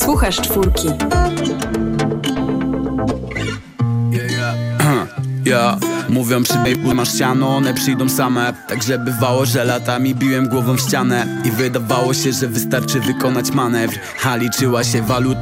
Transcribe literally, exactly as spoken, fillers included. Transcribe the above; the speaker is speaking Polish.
Słuchasz czwórki. Ja, mówią przybiegł masz siano, one przyjdą same. Także bywało, że latami biłem głową w ścianę i wydawało się, że wystarczy wykonać manewr. A liczyła się waluta